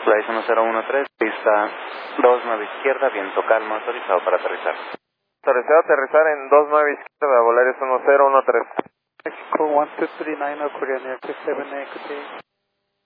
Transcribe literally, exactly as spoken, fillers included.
Flight uno cero uno tres, pista dos nueve izquierda, viento calmo, autorizado para aterrizar. Autorizado a aterrizar en dos nueve izquierda, Volaris uno cero uno tres. Mexico one two three nine, Korean Air two seven eight, good day.